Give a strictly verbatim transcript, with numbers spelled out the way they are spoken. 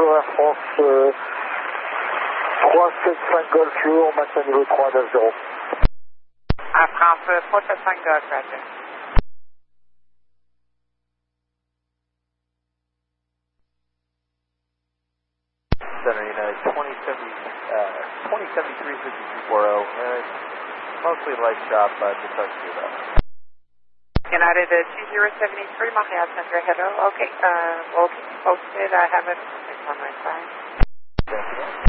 bonjour Air France, euh, trois sept cinq Golf Kilo, on maintient niveau trois neuf zéro. Air France, uh, four seven five Golf, roger. Center United twenty seventy, uh, twenty seventy-three fifty-two forty, uh, mostly light shop, uh, just start to do that. United uh, two zero seven three, Montreal Center, hello. Okay, uh, we'll keep you posted. I have it on my side. Thank you.